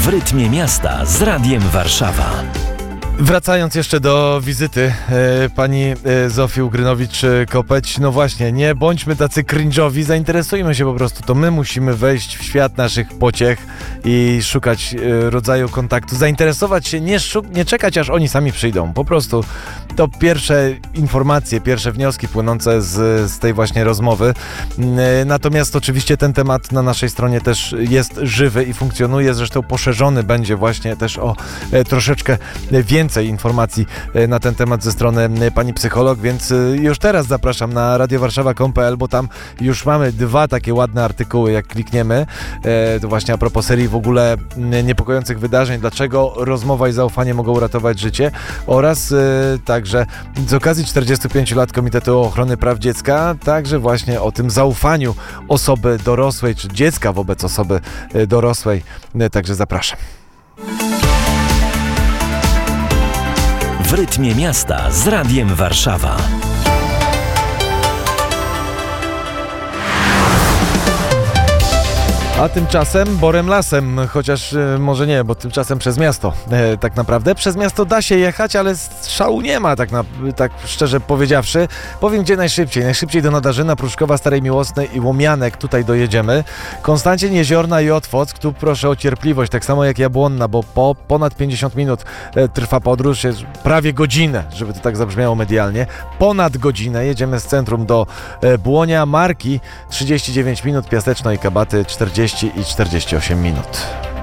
W rytmie miasta z Radiem Warszawa. Wracając jeszcze do wizyty pani Zofii Ugrynowicz-Kopeć, no właśnie, nie bądźmy tacy cringe'owi, zainteresujmy się po prostu, to my musimy wejść w świat naszych pociech i szukać rodzaju kontaktu, zainteresować się, nie czekać aż oni sami przyjdą, po prostu to pierwsze informacje, pierwsze wnioski płynące z tej właśnie rozmowy. Natomiast oczywiście ten temat na naszej stronie też jest żywy i funkcjonuje, zresztą poszerzony będzie właśnie też o troszeczkę więcej informacji na ten temat ze strony pani psycholog, więc już teraz zapraszam na radiowarszawa.pl, bo tam już mamy 2 takie ładne artykuły, jak klikniemy, to właśnie a propos serii w ogóle niepokojących wydarzeń, dlaczego rozmowa i zaufanie mogą uratować życie, oraz także z okazji 45 lat Komitetu Ochrony Praw Dziecka, także właśnie o tym zaufaniu osoby dorosłej, czy dziecka wobec osoby dorosłej, także zapraszam. W rytmie miasta z Radiem Warszawa. A tymczasem Borem Lasem, chociaż może nie, bo tymczasem przez miasto tak naprawdę. Przez miasto da się jechać, ale szału nie ma, tak szczerze powiedziawszy. Powiem gdzie najszybciej. Najszybciej do Nadarzyna, Pruszkowa, Starej Miłosnej i Łomianek. Tutaj dojedziemy. Konstancin, Jeziorna i Otwock. Tu proszę o cierpliwość, tak samo jak Jabłonna, bo po ponad 50 minut trwa podróż. Jest prawie godzinę, żeby to tak zabrzmiało medialnie. Ponad godzinę. Jedziemy z centrum do Błonia. Marki 39 minut, Piaseczno i Kabaty 40 i 48 minut.